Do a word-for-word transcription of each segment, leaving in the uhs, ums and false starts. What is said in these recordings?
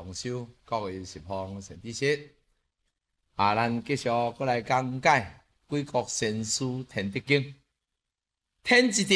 同修，各位十方善知识。啊，咱继续过来讲解《贵国先师天德经》。天之德，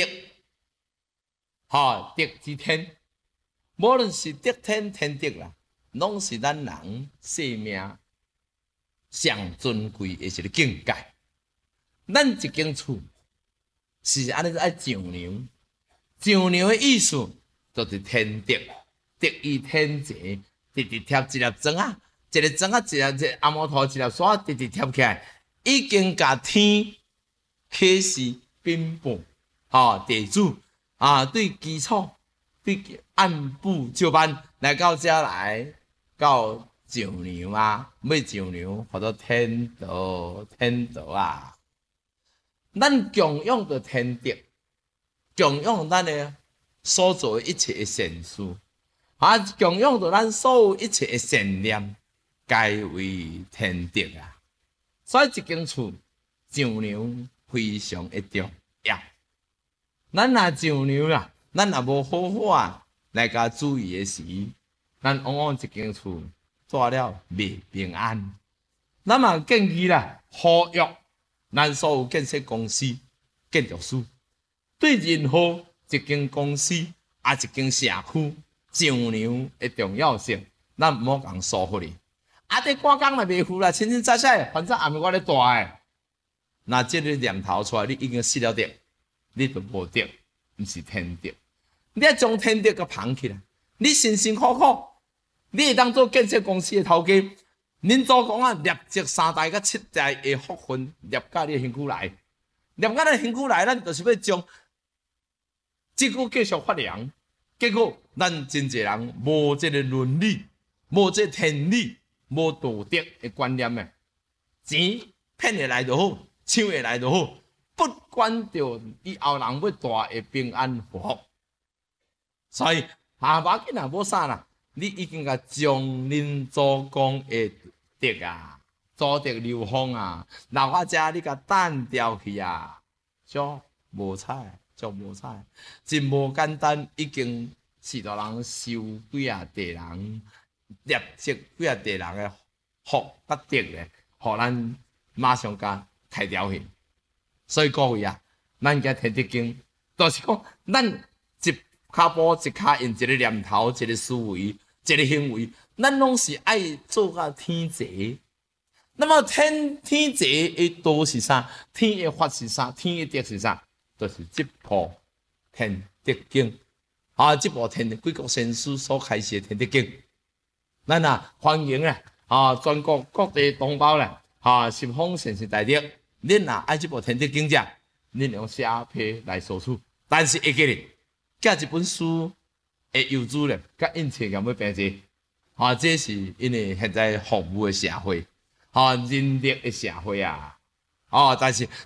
哈，德之天，无论是德天天德啦，拢是咱人生命上尊贵的一个境界。咱一间厝是安尼爱丈量，丈量的意思就是天德，德于天泽，直直贴一粒砖啊，一个砖啊，一粒一个阿摩陀，一粒沙直直贴起来，已经甲天启示禀报，吼地主啊，对基础对按部就班来到遮来到丈量啊，要丈量或者天道天道啊。咱供养着天德，供养咱的所做一切的善事，啊，供养着咱所有一切的善念，皆为天德啊。所以一间厝丈量非常的重要。咱若丈量啦，咱若无好好啊来甲注意的时，咱往往一间厝住了未平安。咱嘛建议啦，呼吁咱所有建设公司、建筑师，对任何一间公司啊、一间社区丈量的重要性，咱毋好共疏忽哩。啊，这赶工嘛袂赴啦，清清早早，反正暗暝我咧住诶。那这个念头出来，你已经失了德，你就无德，毋是天德。你要将天德甲捧起来，你辛辛苦苦，你会当做建设公司的头家。恁祖公啊，立即三代甲七代的福分，立到你的身躯来，立到你身躯来，咱就是要将这个继续发扬。结果，咱真侪人无这个伦理，无这天理，无道德的观念诶，钱骗会来就好，抢会来就好，不管着以后人要大的平安福福。所以，啊，无要紧啦，无啥啦，你已经甲将恁祖公的德啊，祖德流芳啊，老我遮你甲弹掉去啊，足无彩，足无彩，真无简单。已经许多人受几啊代人业绩几啊代人的福甲德咧，互咱马上甲开掉去。所以各位啊，咱家天德经，就是讲咱一骹步一骹印，一个念头，一个思维，一个行为。咱拢是爱做到天泽，那么天天泽的道是啥？天的法是啥？天的德是啥？就是这部天德经啊！这部天贵国先师所开示的天德经，咱啊欢迎啊！啊，全国各地同胞咧，啊，十方善善大德，恁啊爱这部天德经者，恁用写批来索取，但是会记咧，寄一本书的邮资咧，甲印册有要平济。啊，这是因为现在服务的社会，啊，人力的社会啊，哦，但是